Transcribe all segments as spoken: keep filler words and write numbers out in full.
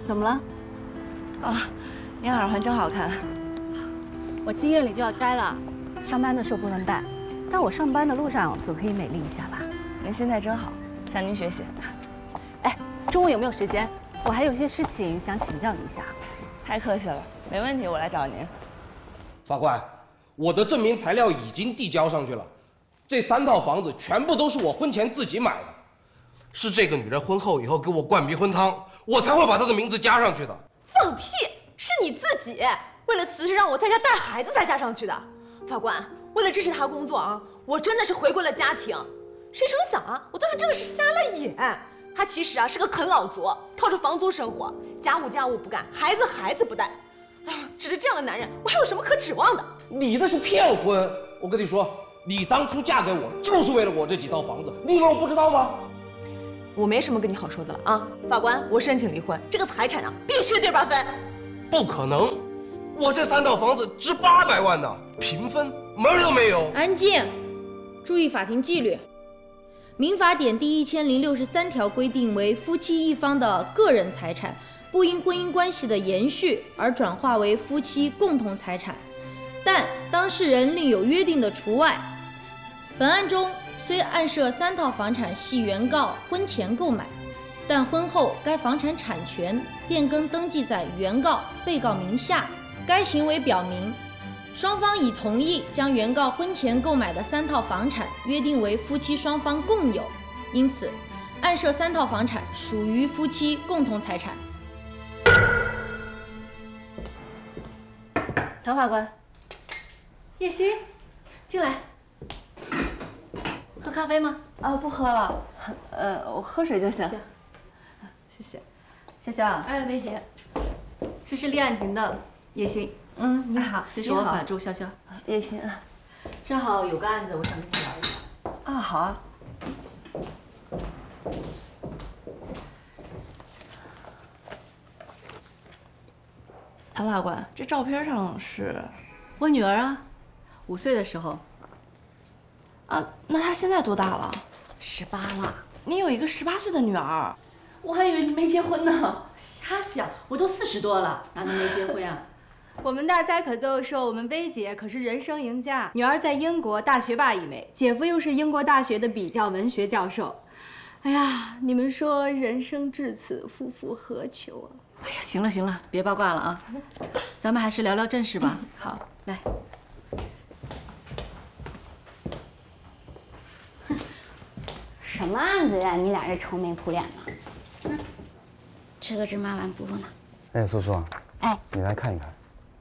怎么了？ 啊，您耳环真好看。 我七月里就要摘了，上班的时候不能戴，但我上班的路上总可以美丽一下吧。 您心态真好，向您学习。 哎，中午有没有时间？我还有些事情想请教你一下。 太客气了，没问题，我来找您。 法官，我的证明材料已经递交上去了，这三套房子全部都是我婚前自己买的，是这个女人婚后以后给我灌迷魂汤，我才会把她的名字加上去的。 放屁！是你自己为了辞职让我在家带孩子才加上去的。法官，为了支持他工作啊，我真的是回归了家庭。谁成想啊，我当时真的是瞎了眼。他其实啊是个啃老族，靠着房租生活，家务家务不干，孩子孩子不带。哎呀，指着这样的男人，我还有什么可指望的？ 你那是骗婚！我跟你说，你当初嫁给我就是为了我这几套房子，你以为我不知道吗？ 我没什么跟你好说的了啊！法官，我申请离婚，这个财产啊必须对半分。 不可能，我这三套房子值八百万呢，平分门儿都没有。 安静，注意法庭纪律。民法典第一千零六十三条规定为夫妻一方的个人财产，不因婚姻关系的延续而转化为夫妻共同财产，但当事人另有约定的除外。本案中虽案涉三套房产系原告婚前购买，但婚后该房产产权变更登记在原告、被告名下。该行为表明，双方已同意将原告婚前购买的三套房产约定为夫妻双方共有，因此，案涉三套房产属于夫妻共同财产。 唐法官， 叶欣， 进来。喝咖啡吗？ 啊，不喝了，呃，我喝水就行。 行， 谢谢。 潇潇， 哎，梅姐， 这是立案庭的叶欣。 嗯，你好， 这是我法助潇潇。 叶欣啊。 正好有个案子，我想跟你聊一下。 啊，好啊。唐法官，这照片上是我女儿啊，五岁的时候。 啊，那她现在多大了？ 十八了。 你有一个十八岁的女儿？ 我还以为你没结婚呢。瞎讲，我都四十多了，哪能没结婚呀？ 我们大家可都说我们薇姐可是人生赢家，女儿在英国大学霸一枚，姐夫又是英国大学的比较文学教授。哎呀，你们说人生至此，夫复何求啊？ 哎呀，行了行了，别八卦了啊，咱们还是聊聊正事吧。 好， 来。 什么案子呀？你俩这愁眉苦脸的。 嗯，吃个芝麻丸补补呢。 哎，素素， 哎， 你来看一看。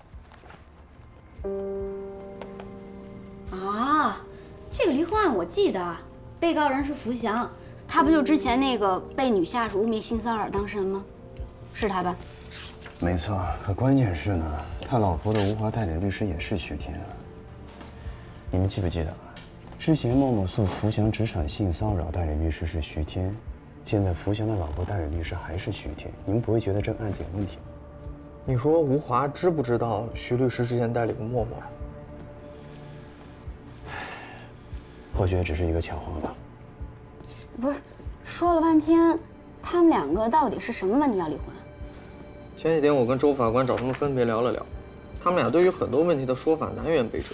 啊，这个离婚案我记得，被告人是福祥，他不就之前那个被女下属污蔑性骚扰当事人吗？是他吧？ 没错，可关键是呢，他老婆的吴华代理律师也是徐天。你们记不记得？之前默默诉福祥职场性骚扰代理律师是徐天，现在福祥的老婆代理律师还是徐天，你们不会觉得这个案子有问题吗？ 你说吴华知不知道徐律师之前代理过默默？ 或许也只是一个巧合吧。 不是，说了半天，他们两个到底是什么问题要离婚？ 前几天我跟周法官找他们分别聊了聊，他们俩对于很多问题的说法南辕北辙。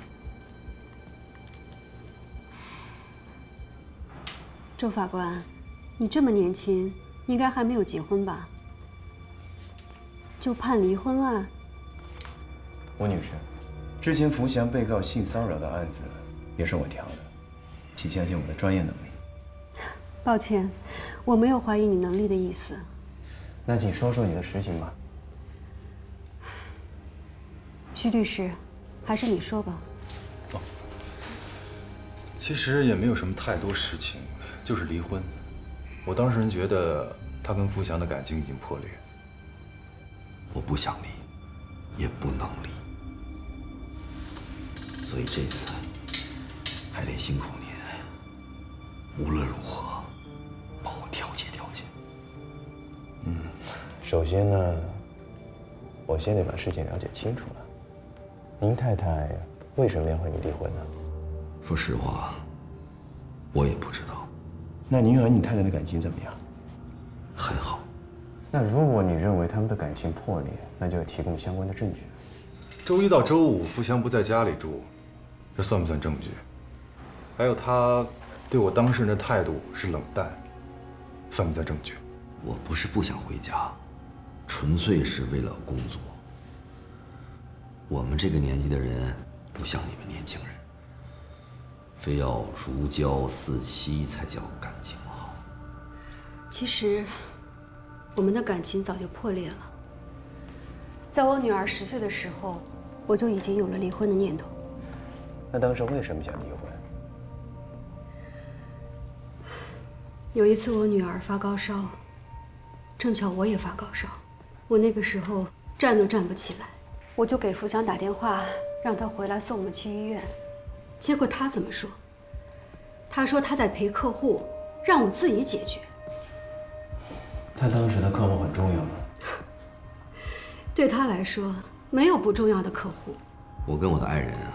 周法官，你这么年轻，应该还没有结婚吧？就判离婚案？ 吴女士，之前福祥被告性骚扰的案子也是我调的，请相信我的专业能力。 抱歉，我没有怀疑你能力的意思。 那请说说你的实情吧。 徐律师，还是你说吧。 哦，其实也没有什么太多实情，就是离婚。我当事人觉得他跟福祥的感情已经破裂。 我不想离，也不能离，所以这次还得辛苦您，无论如何帮我调解调解。 嗯，首先呢，我先得把事情了解清楚了。您太太为什么要和你离婚呢？ 说实话，我也不知道。 那您和你太太的感情怎么样？ 很好， 那如果你认为他们的感情破裂，那就要提供相关的证据。 周一到周五，福祥不在家里住，这算不算证据？还有他对我当事人的态度是冷淡，算不算证据？ 我不是不想回家，纯粹是为了工作。我们这个年纪的人不像你们年轻人，非要如胶似漆才叫感情好。 其实，我们的感情早就破裂了。在我女儿十岁的时候，我就已经有了离婚的念头。 那当时为什么想离婚？ 有一次我女儿发高烧，正巧我也发高烧，我那个时候站都站不起来，我就给福祥打电话，让他回来送我们去医院。结果他怎么说？他说他在陪客户，让我自己解决。 他当时的客户很重要吗？ 对他来说，没有不重要的客户。 我跟我的爱人啊，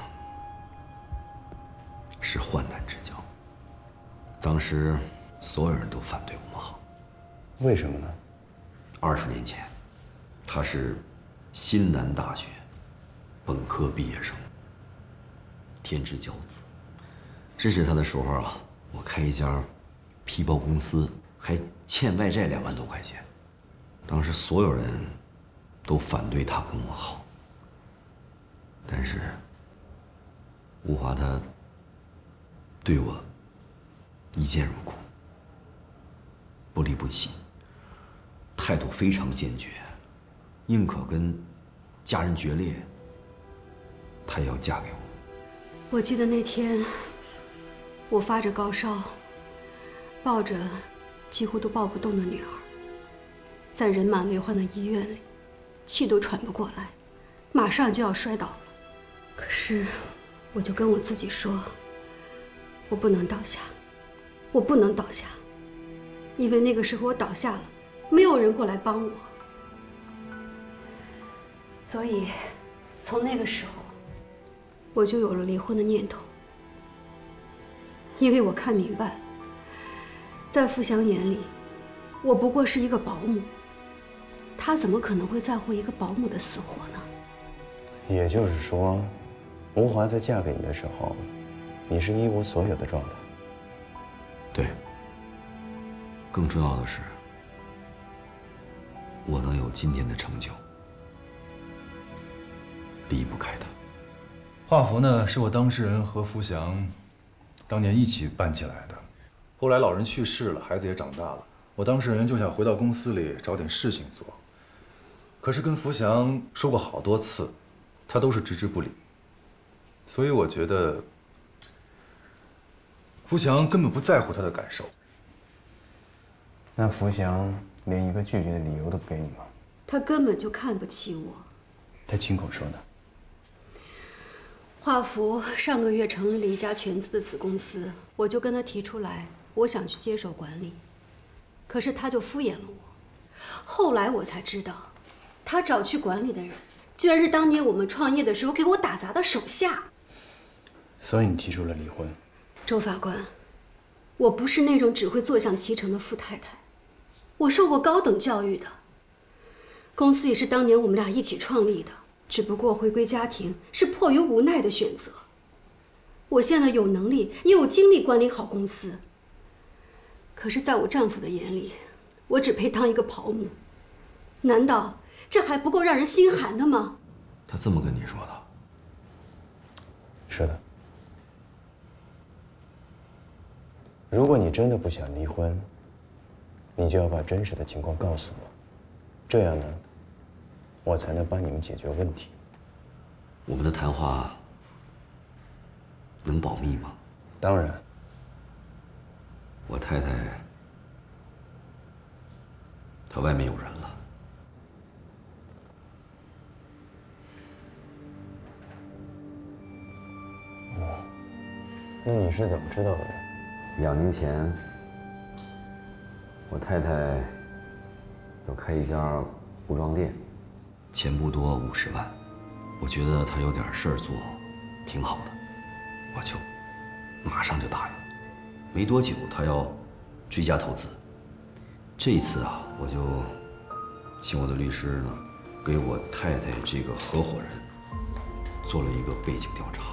是患难之交。当时所有人都反对我们好， 为什么呢？ 二十年前，他是新南大学本科毕业生，天之骄子。认识他的时候啊，我开一家皮包公司，还欠外债两万多块钱。当时所有人都反对他跟我好，但是吴华他对我一见如故，不离不弃，态度非常坚决，宁可跟家人决裂，他也要嫁给我。 我记得那天，我发着高烧，抱着几乎都抱不动的女儿，在人满为患的医院里，气都喘不过来，马上就要摔倒了。可是，我就跟我自己说，我不能倒下，我不能倒下，因为那个时候我倒下了，没有人过来帮我。所以，从那个时候，我就有了离婚的念头。因为我看明白，在富祥眼里，我不过是一个保姆，他怎么可能会在乎一个保姆的死活呢？ 也就是说，吴华在嫁给你的时候，你是一无所有的状态。 对。更重要的是，我能有今天的成就，离不开他。 画幅呢，是我当事人和福祥当年一起办起来的。后来老人去世了，孩子也长大了，我当事人就想回到公司里找点事情做。可是跟福祥说过好多次，他都是置之不理。所以我觉得，福祥根本不在乎他的感受。 那福祥连一个拒绝的理由都不给你吗？ 他根本就看不起我。 他亲口说的。 画幅上个月成立了一家全资的子公司，我就跟他提出来，我想去接手管理，可是他就敷衍了我。后来我才知道，他找去管理的人，居然是当年我们创业的时候给我打杂的手下。 所以你提出了离婚。 周法官，我不是那种只会坐享其成的富太太，我受过高等教育的。公司也是当年我们俩一起创立的，只不过回归家庭是迫于无奈的选择。我现在有能力也有精力管理好公司，可是在我丈夫的眼里，我只配当一个保姆。难道这还不够让人心寒的吗？ 他这么跟你说的？ 是的。如果你真的不想离婚，你就要把真实的情况告诉我，这样呢，我才能帮你们解决问题。 我们的谈话能保密吗？ 当然。 我太太她外面有人了。 哦，那你是怎么知道的呢？ 两年前，我太太要开一家服装店，钱不多，五十万。我觉得她有点事儿做，挺好的，我就马上就答应了。没多久，她要追加投资。这一次啊，我就请我的律师呢，给我太太这个合伙人做了一个背景调查。